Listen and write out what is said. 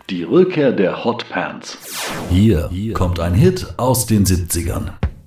Die Rückkehr der Hot Pants. Hier kommt ein Hit aus den 70ern.